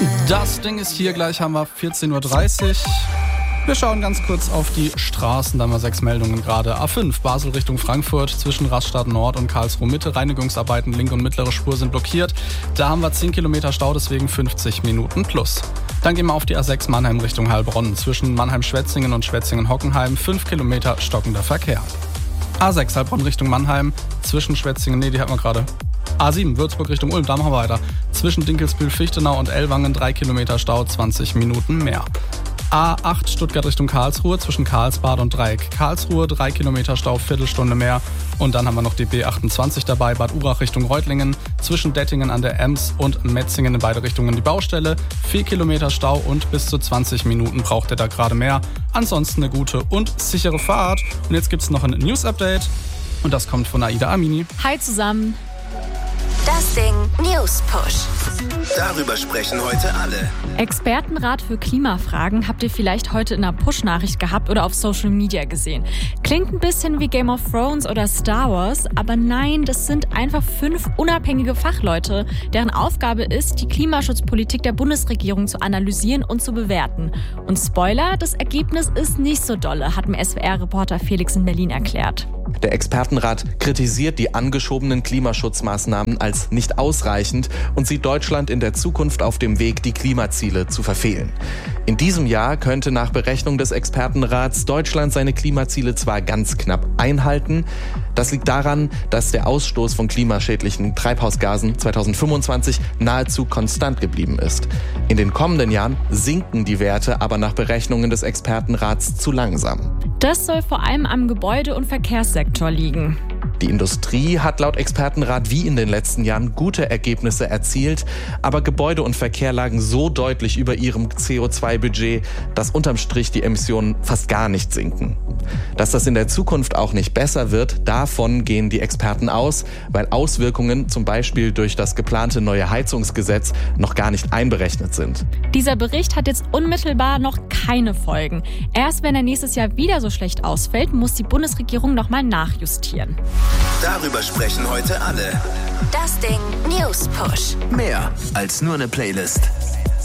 Das Ding ist hier, gleich haben wir 14.30 Uhr. Wir schauen ganz kurz auf die Straßen, da haben wir 6 Meldungen gerade. A5, Basel Richtung Frankfurt, zwischen Rastatt Nord und Karlsruhe Mitte. Reinigungsarbeiten, linke und mittlere Spur sind blockiert. Da haben wir 10 Kilometer Stau, deswegen 50 Minuten plus. Dann gehen wir auf die A6 Mannheim Richtung Heilbronn. Zwischen Mannheim-Schwetzingen und Schwetzingen-Hockenheim 5 Kilometer stockender Verkehr. A6 Heilbronn Richtung Mannheim, zwischen Schwetzingen, die hatten wir gerade. A7 Würzburg Richtung Ulm, da machen wir weiter. Zwischen Dinkelsbühl-Fichtenau und Ellwangen 3 Kilometer Stau, 20 Minuten mehr. A8 Stuttgart Richtung Karlsruhe, zwischen Karlsbad und Dreieck Karlsruhe, 3 Kilometer Stau, Viertelstunde mehr. Und dann haben wir noch die B28 dabei, Bad Urach Richtung Reutlingen, zwischen Dettingen an der Ems und Metzingen in beide Richtungen die Baustelle. 4 Kilometer Stau und bis zu 20 Minuten braucht ihr da gerade mehr. Ansonsten eine gute und sichere Fahrt. Und jetzt gibt es noch ein News-Update und das kommt von Aida Amini. Hi zusammen. Das Ding News Push. Darüber sprechen heute alle. Expertenrat für Klimafragen habt ihr vielleicht heute in einer Push-Nachricht gehabt oder auf Social Media gesehen. Klingt ein bisschen wie Game of Thrones oder Star Wars, aber nein, das sind einfach 5 unabhängige Fachleute, deren Aufgabe ist, die Klimaschutzpolitik der Bundesregierung zu analysieren und zu bewerten. Und Spoiler, das Ergebnis ist nicht so dolle, hat mir SWR-Reporter Felix in Berlin erklärt. Der Expertenrat kritisiert die angeschobenen Klimaschutzmaßnahmen als nicht ausreichend und sieht Deutschland in der Zukunft auf dem Weg, die Klimaziele zu verfehlen. In diesem Jahr könnte nach Berechnung des Expertenrats Deutschland seine Klimaziele zwar ganz knapp einhalten. Das liegt daran, dass der Ausstoß von klimaschädlichen Treibhausgasen 2025 nahezu konstant geblieben ist. In den kommenden Jahren sinken die Werte aber nach Berechnungen des Expertenrats zu langsam. Das soll vor allem am Gebäude- und Verkehrssektor liegen. Die Industrie hat laut Expertenrat wie in den letzten Jahren gute Ergebnisse erzielt, aber Gebäude und Verkehr lagen so deutlich über ihrem CO2-Budget, dass unterm Strich die Emissionen fast gar nicht sinken. Dass das in der Zukunft auch nicht besser wird, davon gehen die Experten aus, weil Auswirkungen zum Beispiel durch das geplante neue Heizungsgesetz noch gar nicht einberechnet sind. Dieser Bericht hat jetzt unmittelbar noch keine Folgen. Erst wenn er nächstes Jahr wieder so schlecht ausfällt, muss die Bundesregierung nochmal nachjustieren. Darüber sprechen heute alle. Das Ding News Push. Mehr als nur eine Playlist.